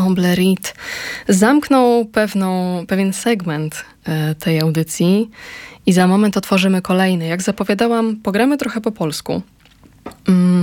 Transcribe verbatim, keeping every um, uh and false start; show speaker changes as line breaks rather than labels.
Ensemble Reed zamknął pewną, pewien segment e, tej audycji i za moment otworzymy kolejny. Jak zapowiadałam, pogramy trochę po polsku. Mm.